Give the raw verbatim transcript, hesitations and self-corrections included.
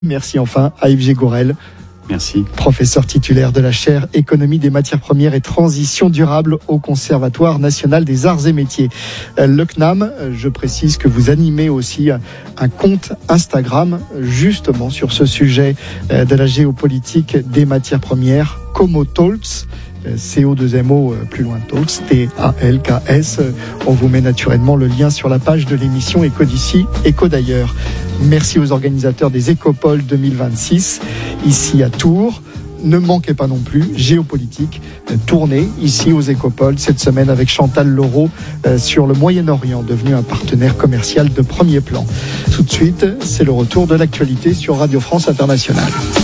Merci enfin à Yves Gégourel. Merci. Professeur titulaire de la chaire Économie des matières premières et transition durable au Conservatoire national des arts et métiers. Le C N A M, je précise que vous animez aussi un compte Instagram justement sur ce sujet de la géopolitique des matières premières, Como Talks. C O deux M O plus loin Talks, T A L K S. On vous met naturellement le lien sur la page de l'émission Éco d'ici, Éco d'ailleurs. Merci aux organisateurs des Écopoles deux mille vingt-six, ici à Tours. Ne manquez pas non plus, géopolitique, tournée ici aux Écopoles cette semaine avec Chantal Laureau sur le Moyen-Orient, devenu un partenaire commercial de premier plan. Tout de suite, c'est le retour de l'actualité sur Radio France Internationale.